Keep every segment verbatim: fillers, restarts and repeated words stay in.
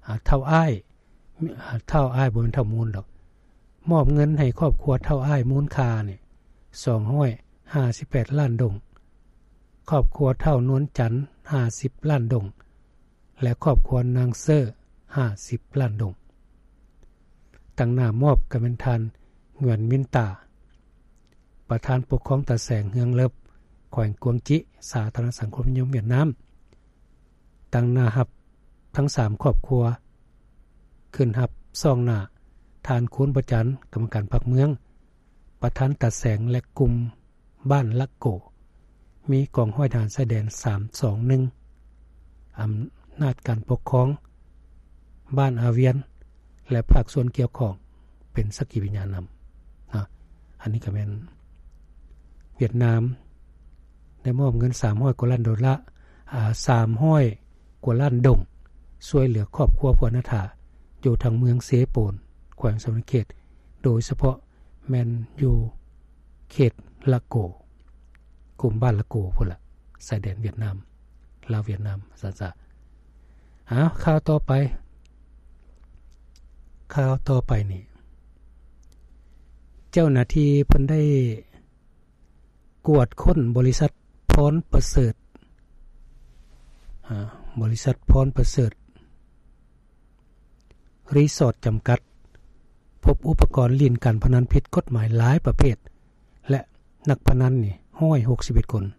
เท่าอ้ายเท่าอ้ายบ่แม่นเท่ามูลดอกมอบเงินให้ครอบครัวเท่าอ้ายมูลค่านี่สองร้อยห้าสิบแปดล้านดงครอบครัวเท่านวลจันทร์ห้าสิบล้านดงและครอบครัวนางเซอร์ห้าสิบล้านดงตั้งหน้ามอบกำเป็นทานเหงือนมินตาประธานปกครองตาแสงเฮืองเลิบแขวงกวงจิสาธารณสังคมนิยมเวียดนามตั้งหน้ารับทั้งสามครอบครัวขึ้นรับซองหน้าทานคูณประจันกรรมการพรรคเมืองประธานตาแสงและกลุ่มบ้านลักโกมีกองห้อยทหารชายแดนสามสองหนึ่งอำนาจการปกครองบ้านอาเวียนและภาคส่วนเกี่ยวข้องเป็นสักขีพยานนำนะอันนี้ก็เป็นเวียดนามได้มอบเงินสามร้อยกว่าล้านดอลลาร์อ่าสามร้อยกว่าล้านดงช่วยเหลือครอบครัวพวกนาถาอยู่ทางเมืองเซโปนแขวงสวรรณเขตโดยเฉพาะแมนอยู่เขตละโกกลุ่มบ้านละโกพุ่นล่ะชายแดนเวียดนามลาวเวียดนามซะๆอ้าวข่าวต่อไปข่าวต่อไปนี่เจ้าหน้าที่เพิ่นได้กวดค้นบริษัทพรประเสริฐอ่าบริษัทพรประเสริฐรีสอร์ทจำกัดพบอุปกรณ์เล่นการพนันผิดกฎหมายหลายประเภทและนักพนันนี่หนึ่งร้อยหกสิบเอ็ดคน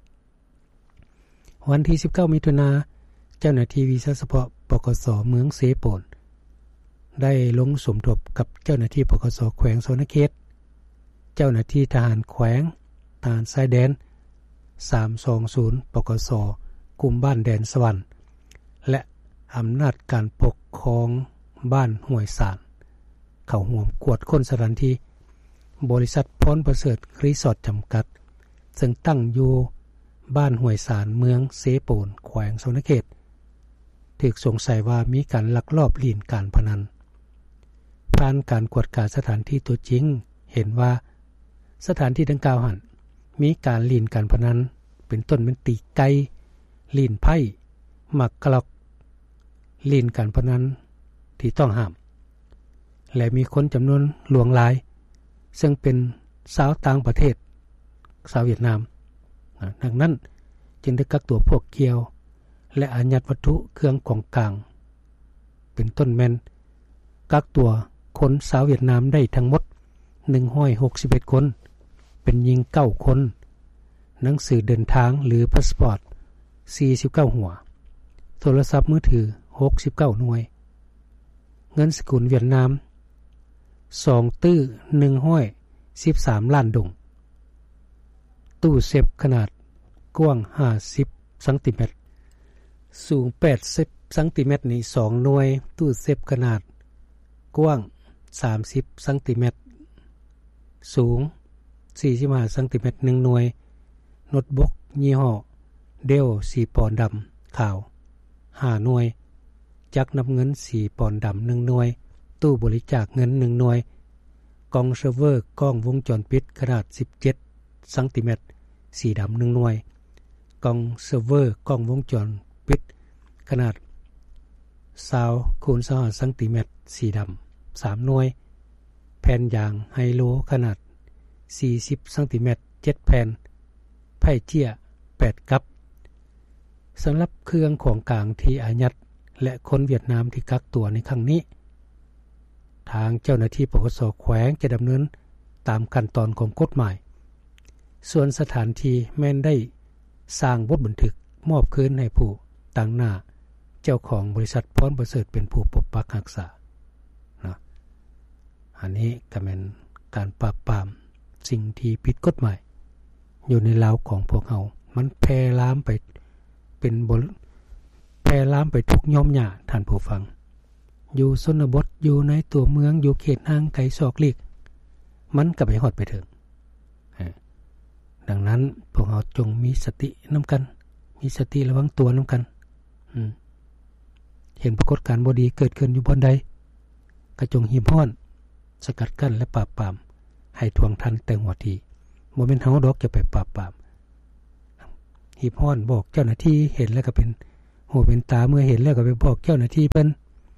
วันที่สิบเก้ามิถุนายนเจ้าหน้าที่วิสาเฉพาะปกสเมืองเซโปนได้ลงสมทบกับเจ้าหน้าที่ปกสแขวงสวรรณเขตเจ้าหน้าที่ทหารแขวงทหารชายแดนสามสองศูนย์ปกสกลุ่มบ้านแดนสวรรค์และอำนาจการปกครองบ้านห้วยสานเข้าร่วมกวดค้นสถานที่บริษัทพรประเสริฐรีสอร์ทจำกัดซึ่งตั้งอยู่บ้านห้วยสานเมืองเซโปนแขวงสวรรณเขตถูกสงสัยว่ามีการลักลอบเล่นการพนันผ่านการกวดการสถานที่ตัวจริงเห็นว่าสถานที่ดังกล่าวหั่นมีการเล่นการพนันเป็นต้นเป็นตีไก่เล่นไพ่หมักกะลอกเล่นการพนันที่ต้องห้ามและมีคนจำนวนหลวงหลายซึ่งเป็นชาวต่างประเทศชาวเวียดนามดังนั้นจึงได้กักตัวพวกเกี่ยวและอายัดวัตถุเครื่องของกลางเป็นต้นแม่นกักตัวคนชาวเวียดนามได้ทั้งหมดหนึ่งร้อยหกสิบเอ็ดคนเป็นหญิงเก้าคนหนังสือเดินทางหรือพาสปอร์ตสี่สิบเก้าหัวโทรศัพท์มือถือหกสิบเก้าหน่วยเงินสกุลเวียดนามสองตื้อหนึ่งร้อยสิบสามล้านดงตู้เซฟขนาดกว้างห้าสิบเซนติเมตรสูงแปดสิบเซนติเมตรนี่สองหน่วยตู้เซฟขนาดกว้างสามสิบเซนติเมตรสูงสี่สิบห้าเซนติเมตรหนึ่งหน่วยโน้ตบุ๊กยี่ห้อเดลสี่ปอนด์ดำขาวห้าหน่วยจักรนับเงินสี่ปอนด์ดำหนึ่งหน่วยตู้บริจาคเงินหนึ่งหน่วยกล้องเซิร์ฟเวอร์กล้องวงจรปิดขนาดสิบเจ็ดเซนติเมตรสีดำหนึ่งหน่วยกล้องเซิร์ฟเวอร์กล้องวงจรปิดขนาดยี่สิบคูณยี่สิบห้าเซนติเมตรสีดำสามหน่วยแผ่นยางไฮโลขนาดสี่สิบเซนติเมตรเจ็ดแผ่นไพ่เจี้ยแปดกับสำหรับเครื่องของกลางที่อายัดและคนเวียดนามที่กักตัวในครั้งนี้ทางเจ้าหน้าที่ปกสแขวงจะดำเนินตามขั้นตอนของกฎหมายส่วนสถานที่แม้นได้สร้างบทบันทึกมอบคืนให้ผู้ตั้งหน้าเจ้าของบริษัทพรประเสริฐเป็นผู้ปกปักรักษานะอันนี้ก็เป็นการปราบปรามสิ่งที่ผิดกฎหมายอยู่ในลาวของพวกเรามันแพร่ลามไปเป็นบทแพร่ลามไปทุกย่อมหญ้าท่านผู้ฟังอยู่ชนบทอยู่ในตัวเมืองอยู่เขตห่างไกลซอกลีกมันก็ไปฮอดไปถึงดังนั้นพวกเราจงมีสตินำกันมีสติระวังตัวนำกันเห็นปรากฏการณ์บ่ดีเกิดขึ้นอยู่บนใดก็จงหิมห้อนสกัดกั้นและปราบปรามให้ทวงทันแต่หัวทีบ่แม่นเฮาดอกจะไปปราบปรามหิมห้อนบอกเจ้าหน้าที่เห็นแล้วก็เป็นหูเป็นตาเมื่อเห็นแล้วก็ไปบอกเจ้าหน้าที่เพิ่น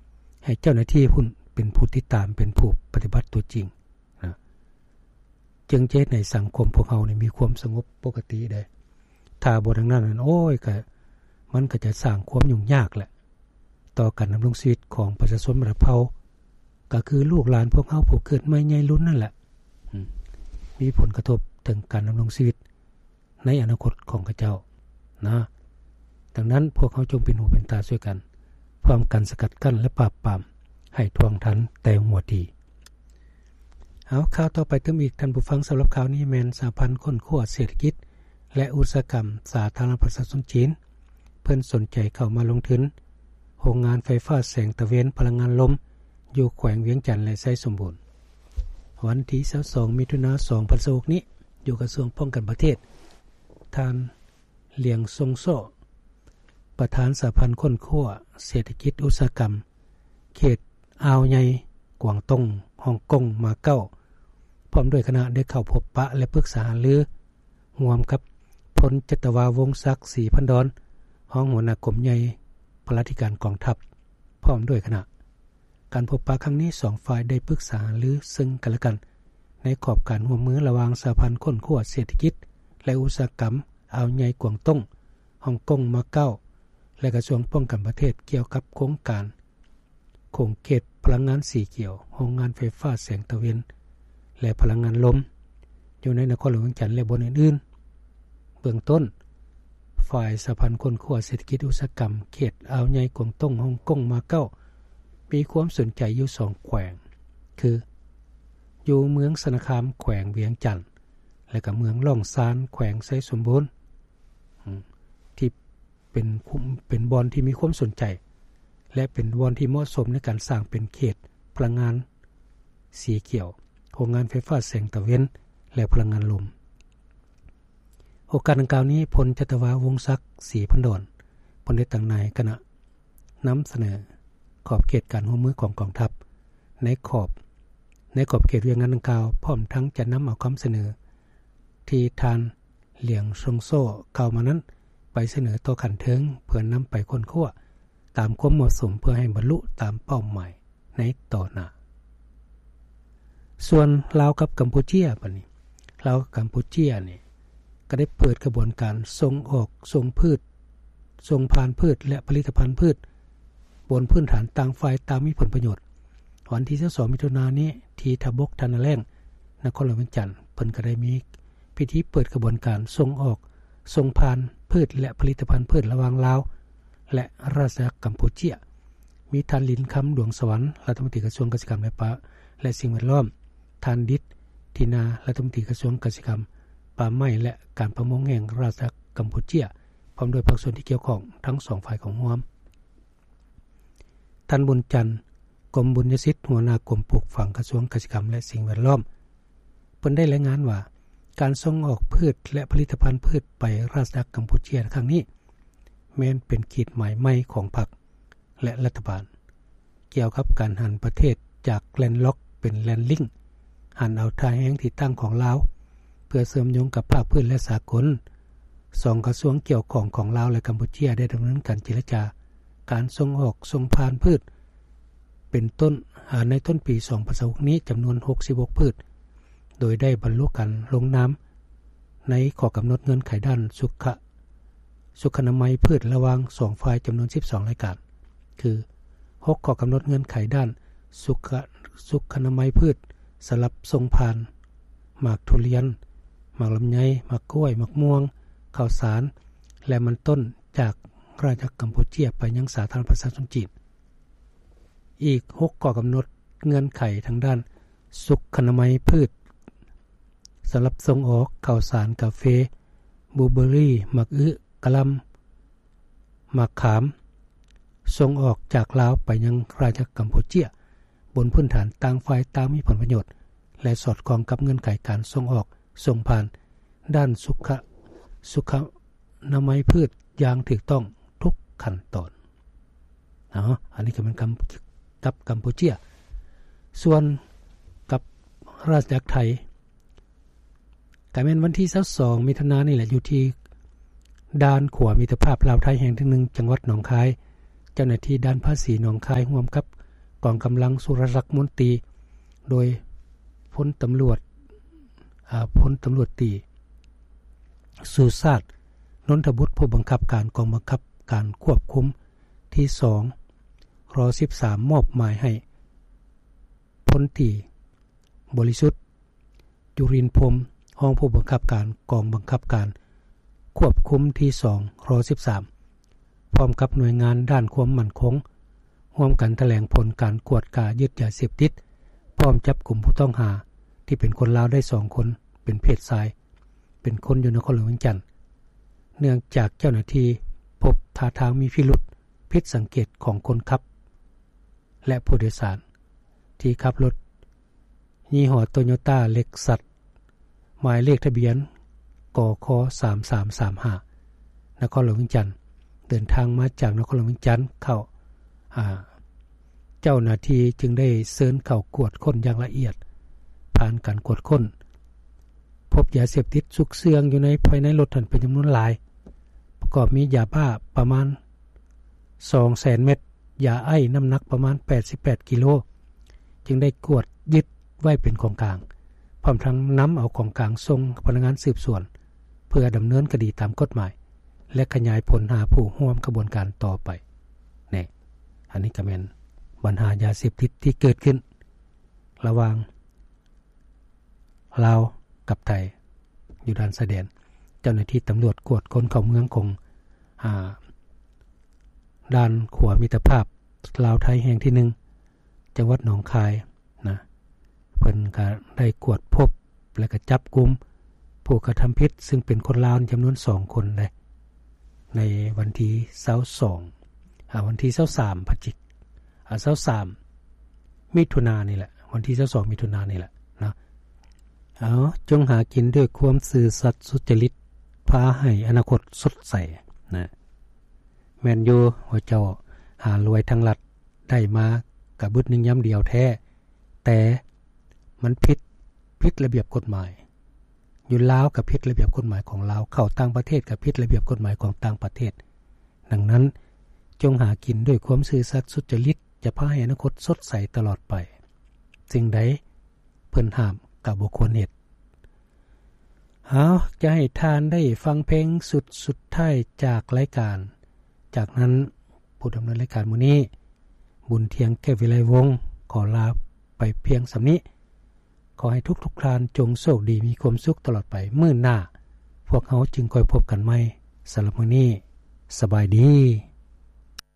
ให้เจ้าหน้าที่พุ่นเป็นผู้ติดตามเป็นผู้ปฏิบัติตัวจริงนะจึงจะในสังคมพวกเฮานี่มีความสงบปกติได้ถ้าบ่ดังนั้นโอ้ยก็มันก็จะสร้างความยุ่งยากแหละต่อการดำรงชีวิตของประชาชนระดับเฮาก็คือลูกหลานพวกเฮาผู้เกิดใหม่ใหญ่รุ่นนั่นแหละมีผลกระทบถึงการดำรงชีวิตในอนาคตของเขาเจ้านะดังนั้นพวกเขาจงเป็นหูเป็นตาช่วยกันพร้อมกันสกัดกั้นและปราบปรามให้ทวงทันแต่หัวดีเอาข่าวต่อไปถึงอีกท่านผู้ฟังสำหรับข่าวนี้แมนสหพันธ์ค้นคว้าเศรษฐกิจและอุตสาหกรรมสาธารณรัฐประชาชนจีนเพิ่นสนใจเข้ามาลงทุนโรงงานไฟฟ้าแสงตะเวนพลังงานลมอยู่แขวงเวียงจันทน์และไซสมบูรณ์วันที่ยี่สิบสองมิถุนายนสองพันสิบหกนี้อยู่กระทรวงป้องกันประเทศท่านเหลียงซงโซ่ประธานสหพันธ์ค้นคว้าเศรษฐกิจอุตสาหกรรมเขตอ่าวใหญ่กวางตุ้งฮ่องกงมาเก้าพร้อมด้วยคณะได้เข้าพบปะและปรึกษาหารือร่วมกับพลจัตวาวงศ์ศักดิ์ศรีพันดอนรองหัวหน้ากรมใหญ่พลาธิการกองทัพพร้อมด้วยคณะการพบปะครั้งนี้สองฝ่ายได้ปรึกษาหารือซึ่งกันและกันในขอบการร่วมมือระหว่างสหพันธ์ค้นคว้าเศรษฐกิจและอุตสาหกรรมอ่าวใหญ่กวางตุ้งฮ่องกงมาเก้าและกระทรวงป้องกันประเทศเกี่ยวกับโครงการโครงเขตพลังงานสีเขียวโรงงานไฟฟ้าแสงตะเวนและพลังงานลมอยู่ในนครหลวงเวียงจันทน์และบนอื่นๆเบื้องต้นฝ่ายสหพันธ์ค้นคว้าเศรษฐกิจอุตสาหกรรมเขตอ่าวใหญ่กวางตุ้งฮ่องกงมาเก้ามีความสนใจอยู่สองแขวงคืออยู่เมืองสนคามแขวงเวียงจันทน์และก็เมืองล่องซานแขวงไซสมบูรณ์ที่เป็นเป็นบอนที่มีความสนใจและเป็นบอนที่เหมาะสมในการสร้างเป็นเขตพลังงานสีเขียวโรงงานไฟฟ้าแสงตะเวนและพลังงานลมโอกาสดังกล่าวนี้พลจัตวาวงศ์ศักดิ์ศรีพันดอนพลได้ตั้งนายคณะนำเสนอขอบเขตการร่วมมือของกองทัพในขอบในขอบเขตเวียงงานดังกล่าวพร้อมทั้งจะนำเอาคำเสนอที่ทานเหลียงซงโซ่เข้ามานั้นไปเสนอต่อขันเทิงเพื่อนำไปค้นคว้าตามความเหมาะสมเพื่อให้บรรลุตามเป้าหมายในต่อหน้าส่วนลาวกับกัมพูชาบัดนี้ลาวกับกัมพูชานี่ก็ได้เปิดกระบวนการส่งออกส่งพืชส่งผ่านพืชและผลิตภัณฑ์พืชบนพื้นฐานต่างฝ่ายต่างมีผลประโยชน์วันที่ยี่สิบสองมิถุนายนนี้ที่ทบกทานาแลงนครหลวงเวียงจันทน์เพิ่นก็ได้มีพิธีเปิดกระบวนการส่งออกส่งผ่านพืชและผลิตภัณฑ์พืชระหว่างลาวและราชอาณาจักรกัมพูชามีท่านลินคำดวงสวรรค์รัฐมนตรีกระทรวงเกษตรกรรมและป่าและสิ่งแวดล้อมท่านดิษทินารัฐมนตรีกระทรวงเกษตรกรรมป่าไม้และการประมงแห่งราชอาณาจักรกัมพูชาพร้อมโดยภาคส่วนที่เกี่ยวข้องทั้งสองฝ่ายของร่วมท่านบุญจันทร์กรมบุญยศิษย์หัวหน้ากรมปลูกฝังกระทรวงเกษตรกรรมและสิ่งแวดล้อมเพิ่นได้รายงานว่าการส่งออกพืชและผลิตภัณฑ์พืชไปราชอาณาจักรกัมพูชาครั้งนี้แม้นเป็นขีดหมายใหม่ของพรรคและรัฐบาลเกี่ยวกับการหันประเทศจากแลนด์ล็อกเป็นแลนด์ลิงก์หันเอาท่าแห้งที่ตั้งของลาวเพื่อเสริมโยงกับภาคพื้นและสากลสองกระทรวงเกี่ยวข้องของลาวและกัมพูชาได้ดำเนินการเจรจาการส่งออกส่งผ่านพืชเป็นต้นในต้นปีสองพันสิบหกนี้จำนวนหกสิบหกพืชโดยได้บรรลุกันลงนามในข้อกำหนดเงื่อนไขด้านสุขสุขอนามัยพืชระหว่างสองฝ่ายจำนวนสิบสองรายการคือหกข้อกำหนดเงื่อนไขด้านสุขสุขอนามัยพืชสำหรับส่งผ่านหมากทุเรียนหมากลำไยหมากกล้วยหมากม่วงข้าวสารและมันต้นจากราชอาณาจักรกัมพูชาไปยังสาธารณรัฐประชาชนจีนอีกหกข้อกำหนดเงื่อนไขทางด้านสุขอนามัยพืชสำหรับส่งออกข้าวสารกาแฟบลูเบอร์รี่หมากอึกะหล่ำหมากขามส่งออกจากลาวไปยังราชอาณาจักรกัมพูชาบนพื้นฐานต่างฝ่ายต่างมีผลประโยชน์และสอดคล้องกับเงื่อนไขการส่งออกส่งผ่านด้านสุขสุขอนามัยพืชอย่างถูกต้องทุกขั้นตอนเนาะอันนี้ก็เป็นคำกับกัมพูชาส่วนกับราชอาณาจักรไทยก็แม่นวันที่ยี่สิบสองมิถุนายนนี่แหละอยู่ที่ด่านขวามิตรภาพลาวไทยแห่งที่หนึ่งจังหวัดหนองคายเจ้าหน้าที่ด้านภาษีหนองคายร่วมกับกองกำลังสุรศักดิ์มนตรีโดยพลตำรวจอ่าพลตำรวจตรีสุชาตินนทบุตรผู้บังคับการกองบังคับการควบคุมที่สองรสิบสามมอบหมายให้พลตรีบริสุทธิ์จุรินทร์พรหมรองผู้บังคับการกองบังคับการควบคุมที่สองรสิบสามพร้อมกับหน่วยงานด้านความมั่นคงร่วมกันแถลงผลการกวดกายึดยาเสพติดพร้อมจับกลุ่มผู้ต้องหาที่เป็นคนลาวได้สองคนเป็นเพศชายเป็นคนอยู่นครหลวงเวียงจันทน์เนื่องจากเจ้าหน้าที่พบท่าทางมีพิรุธผิดสังเกตของคนขับและผู้โดยสารที่ขับรถยี่ห้อ Toyota Lexus หมายเลขทะเบียนกคสามสามสามห้านครหลวงเวียงจันทน์เดินทางมาจากนครหลวงเวียงจันทน์เข้าอ่าเจ้าหน้าที่จึงได้เชิญเข้ากวดค้นอย่างละเอียดผ่านการกวดค้นพบยาเสพติดซุกเสืองอยู่ในภายในรถนั้นเป็นจำนวนหลายประกอบมียาบ้าประมาณ สองแสน เม็ดยาไอน้ำหนักประมาณแปดสิบแปดกิโลจึงได้กวดยึดไว้เป็นของกลางพร้อมทั้งนำเอาของกลางส่งพนักงานสืบสวนเพื่อดำเนินคดีตามกฎหมายและขยายผลหาผู้ร่วมกระบวนการต่อไปนี่อันนี้ก็เป็นปัญหายาเสพติดที่เกิดขึ้นระหว่างลาวกับไทยอยู่ด้านชายแดนเจ้าหน้าที่ตำรวจกวดค้นเข้าเมืองของอ่าด้านขวามิตรภาพลาวไทยแห่งที่หนึ่งจังหวัดหนองคายนะเพิ่นก็ได้กวดพบและก็จับกุมผู้กระทำผิดซึ่งเป็นคนลาวจำนวนสองคนได้ในวันที่ยี่สิบสองอ่าวันที่ยี่สิบสามพฤศจิกอ่ายี่สิบสามมิถุนายนนี่แหละวันที่ยี่สิบสองมิถุนายนนี่แหละนะเอาจงหากินด้วยความซื่อสัตย์สุจริตพาให้อนาคตสดใสนะแม่นอยู่ว่าเจ้าหารวยทางลัดได้มากะบึดนึงย้ำเดียวแท้แต่มันผิดผิดระเบียบกฎหมายอยู่ลาวกับผิดระเบียบกฎหมายของลาวเข้าต่างประเทศกับผิดระเบียบกฎหมายของต่างประเทศดังนั้นจงหากินด้วยความซื่อสัตย์สุจริตจะพาให้อนาคตสดใสตลอดไปสิ่งใดเพิ่นห้ามก็บ่ควรเฮ็ดเอาจะให้ทานได้ฟังเพลงสุดสุดท้ายจากรายการจากนั้นผู้ดำเนินรายการมื้อนี้บุญเทียงแก้ววิไลวงศ์ขอลาไปเพียงสำนี้ขอให้ทุกๆท่านจงโชคดีมีความสุขตลอดไปมื้อหน้าพวกเขาจึงค่อยพบกันใหม่สำหรับมื้อนี้สบายดี